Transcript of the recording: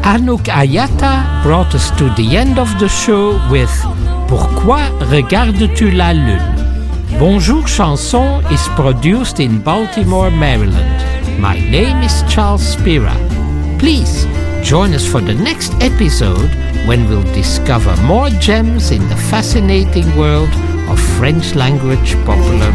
Anouk Ayata brought us to the end of the show with Pourquoi regardes-tu la lune? Bonjour Chanson is produced in Baltimore, Maryland. My name is Charles Spira. Please join us for the next episode when we'll discover more gems in the fascinating world of French language popular